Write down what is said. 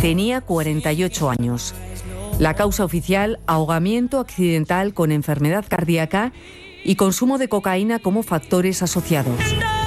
Tenía 48 años. La causa oficial: ahogamiento accidental con enfermedad cardíaca y consumo de cocaína como factores asociados.